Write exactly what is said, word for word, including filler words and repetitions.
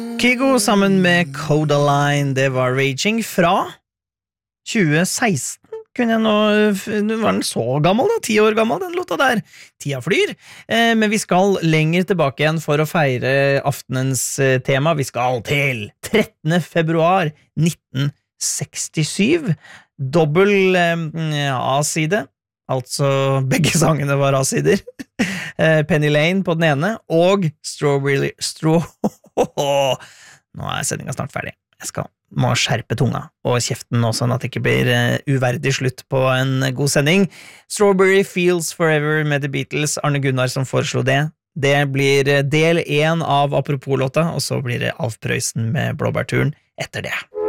Kygo sammen med Codaline, det var Raging fra tjue seksten. Kunne jeg nå, nå var den så gammel da, ti år gammel den låta der. Tida flyr, eh, men vi skal lenger tilbake igjen for å feire aftenens eh, tema. Vi skal til trettende februar nitten sekstisju. Dobbel eh, A-side, altså begge sangene var A-sider. eh, Penny Lane på den ene, og Strawberry Straw. Nå er sendinga snart ferdig. Jeg skal må skjerpe tunga og kjeften nå, sånn at det ikke blir uh, uverdig slutt på en god sending. Strawberry Feels Forever med The Beatles, Arne Gunnar som foreslo det. Det blir del én av Apropos-låta, og så blir det Alf Prøysen med Blåbærturen etter det.